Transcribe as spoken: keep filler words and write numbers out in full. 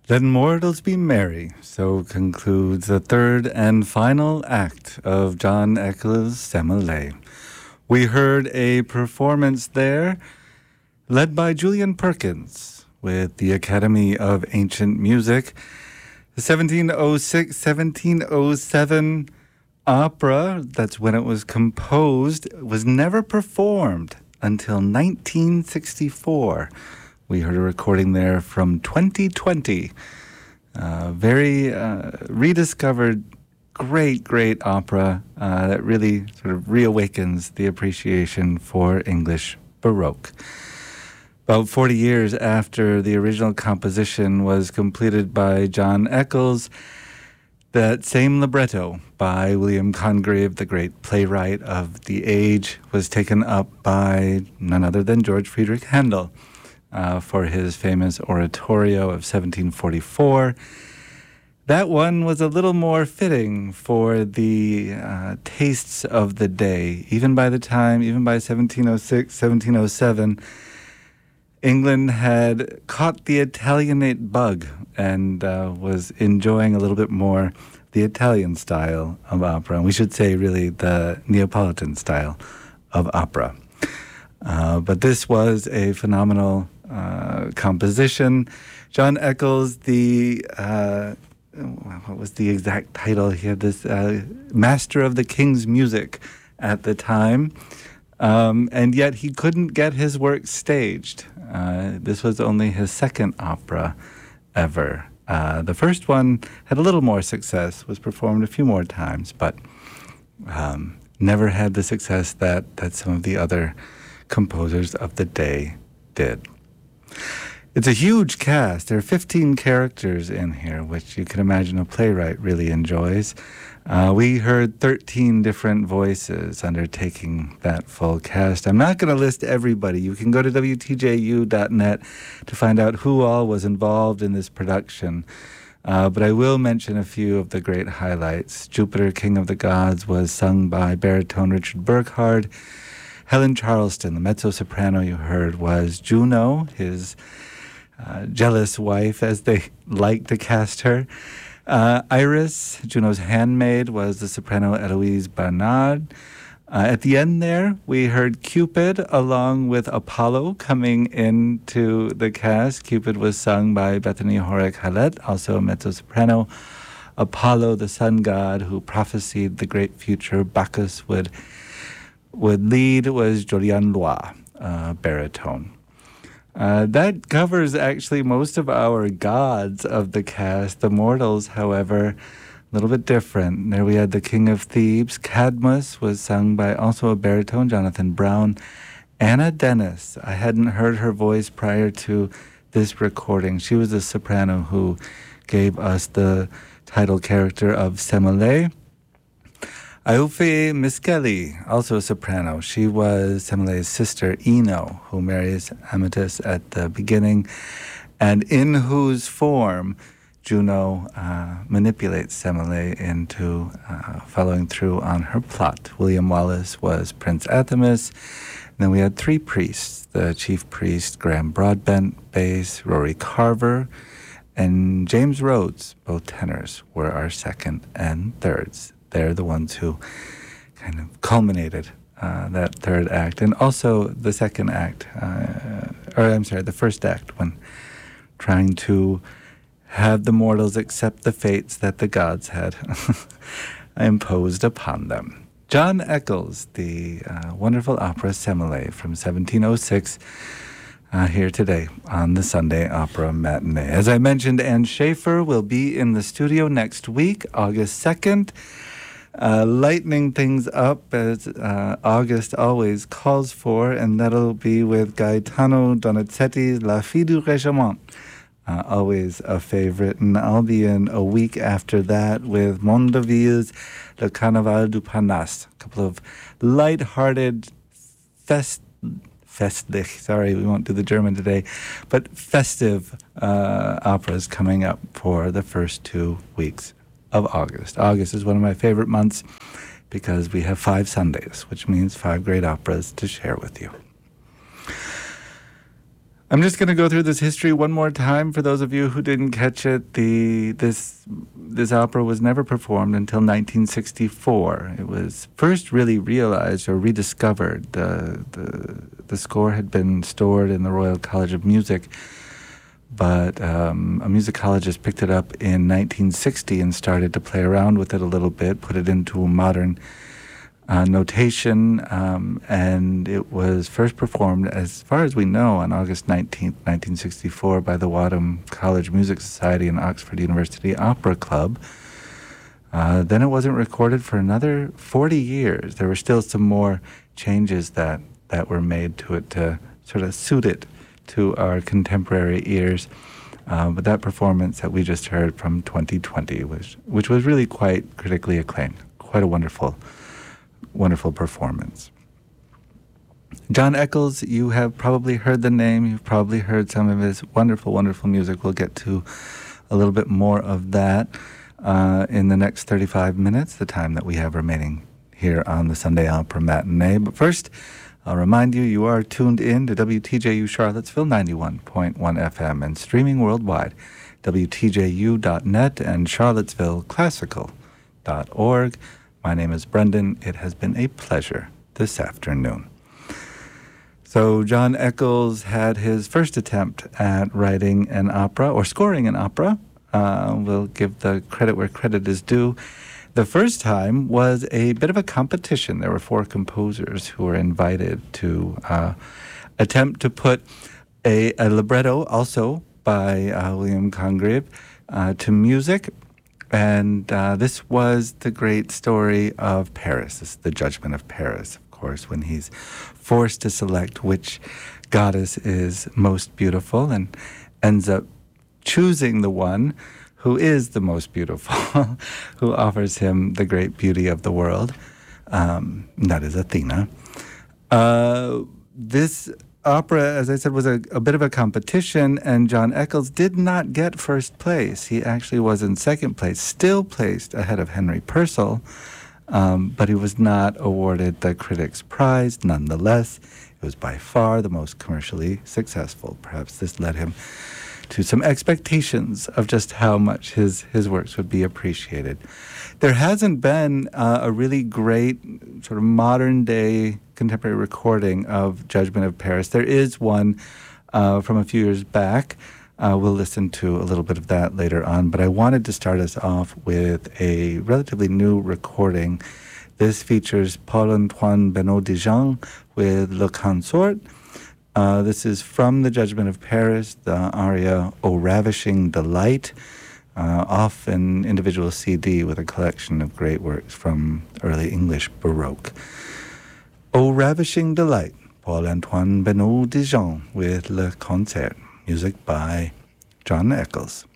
Let mortals be merry. So concludes the third and final act of John Eccles' Semele. We heard a performance there led by Julian Perkins with the Academy of Ancient Music. The seventeen oh six seventeen oh seven opera, that's when it was composed, was never performed until nineteen sixty-four. We heard a recording there from twenty twenty. Uh, very uh, rediscovered, great, great opera uh, that really sort of reawakens the appreciation for English Baroque. About forty years after the original composition was completed by John Eccles, that same libretto by William Congreve, the great playwright of the age, was taken up by none other than George Friedrich Handel uh, for his famous oratorio of seventeen forty-four. That one was a little more fitting for the uh, tastes of the day. Even by the time, even by seventeen oh six, seventeen oh seven, England had caught the Italianate bug and uh, was enjoying a little bit more the Italian style of opera. And we should say, really, the Neapolitan style of opera. Uh, but this was a phenomenal uh, composition. John Eccles, the, uh, what was the exact title? He had this uh, Master of the King's Music at the time. Um, and yet he couldn't get his work staged. Uh, this was only his second opera ever. Uh, the first one had a little more success, was performed a few more times, but um, never had the success that, that some of the other composers of the day did. It's a huge cast. There are fifteen characters in here, which you can imagine a playwright really enjoys. Uh, we heard thirteen different voices undertaking that full cast. I'm not going to list everybody. You can go to W T J U dot net to find out who all was involved in this production. Uh, but I will mention a few of the great highlights. Jupiter, King of the Gods, was sung by baritone Richard Burkhardt. Helen Charleston, the mezzo-soprano you heard, was Juno, his uh, jealous wife, as they like to cast her. Uh, Iris, Juno's handmaid, was the soprano Eloise Barnard. Uh, at the end there, we heard Cupid along with Apollo coming into the cast. Cupid was sung by Bethany Horek Hallett, also a mezzo-soprano. Apollo, the sun god who prophesied the great future Bacchus would, would lead, was Joliane Lois, uh, baritone. Uh, that covers actually most of our gods of the cast. The mortals, however, a little bit different. There we had the King of Thebes. Cadmus was sung by also a baritone, Jonathan Brown. Anna Dennis, I hadn't heard her voice prior to this recording. She was the soprano who gave us the title character of Semele. Aoife Miskelly, also a soprano. She was Semele's sister, Ino, who marries Amytas at the beginning, and in whose form Juno uh, manipulates Semele into uh, following through on her plot. William Wallace was Prince Athamas. And then we had three priests, the chief priest, Graham Broadbent, bass, Rory Carver, and James Rhodes, both tenors, were our second and thirds. They're the ones who kind of culminated uh, that third act. And also the second act, uh, or I'm sorry, the first act, when trying to have the mortals accept the fates that the gods had imposed upon them. John Eccles, the uh, wonderful opera Semele from seventeen oh six, uh, here today on the Sunday Opera Matinee. As I mentioned, Ann Schaefer will be in the studio next week, August second. Uh, lightening things up as uh, August always calls for, and that'll be with Gaetano Donizetti's La Fille du Régiment, uh, always a favorite. And I'll be in a week after that with Mondeville's Le Carnaval du Parnasse, a couple of light-hearted, fest, festlich, sorry, we won't do the German today, but festive uh, operas coming up for the first two weeks of August. August is one of my favorite months because we have five Sundays, which means five great operas to share with you. I'm just going to go through this history one more time for those of you who didn't catch it. The this this opera was never performed until nineteen sixty-four. It was first really realized or rediscovered. The the the score had been stored in the Royal College of Music, but um, a musicologist picked it up in nineteen sixty and started to play around with it a little bit, put it into a modern Uh, notation, um, and it was first performed, as far as we know, on August nineteenth, nineteen sixty-four by the Wadham College Music Society and Oxford University Opera Club. Uh, then it wasn't recorded for another forty years. There were still some more changes that, that were made to it to sort of suit it to our contemporary ears. Uh, but that performance that we just heard from twenty twenty, was, which was really quite critically acclaimed, quite a wonderful wonderful performance. John Eccles, you have probably heard the name. You've probably heard some of his wonderful, wonderful music. We'll get to a little bit more of that uh, in the next thirty-five minutes, the time that we have remaining here on the Sunday Opera Matinee. But first, I'll remind you, you are tuned in to W T J U Charlottesville ninety-one point one F M and streaming worldwide, W T J U dot net and Charlottesville Classical dot org. My name is Brendan. It has been a pleasure this afternoon. So John Eccles had his first attempt at writing an opera, or scoring an opera. Uh, we'll give the credit where credit is due. The first time was a bit of a competition. There were four composers who were invited to uh, attempt to put a, a libretto, also by uh, William Congreve, uh, to music. And uh, this was the great story of Paris. This is the Judgment of Paris, of course, when he's forced to select which goddess is most beautiful and ends up choosing the one who is the most beautiful, who offers him the great beauty of the world. Um, that is Athena. Uh, this opera, as I said, was a, a bit of a competition, and John Eccles did not get first place. He actually was in second place, still placed ahead of Henry Purcell, um, but he was not awarded the Critics' Prize. Nonetheless, it was by far the most commercially successful. Perhaps this led him to some expectations of just how much his, his works would be appreciated. There hasn't been uh, a really great sort of modern-day contemporary recording of Judgment of Paris. There is one uh, from a few years back. Uh, we'll listen to a little bit of that later on, but I wanted to start us off with a relatively new recording. This features Paul-Antoine Benot-Dijon with Le Consort. Uh, this is from the Judgment of Paris, the aria O Ravishing Delight, uh, off an individual C D with a collection of great works from early English Baroque. O Ravishing Delight, Paul-Antoine Benot-Dijon with Le Concert, music by John Eccles.